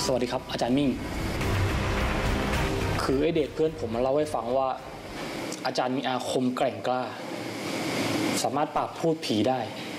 สวัสดีครับอาจารย์มิ่งคือไอเดชเพื่อนผมมาเล่าให้ฟังว่าอาจารย์มีอาคมแกร่งกล้าสามารถปราบพูดผีได้